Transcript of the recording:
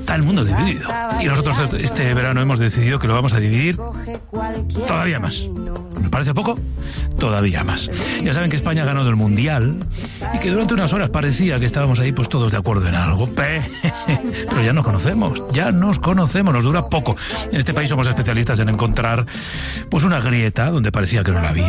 Está el mundo dividido. Y nosotros este verano hemos decidido que lo vamos a dividir todavía más. ¿Me parece poco? Todavía más. Ya saben que España ha ganado el Mundial y que durante unas horas parecía que estábamos ahí pues todos de acuerdo en algo. Pero ya nos conocemos, nos dura poco. En este país somos especialistas en encontrar pues una grieta donde parecía que no la había.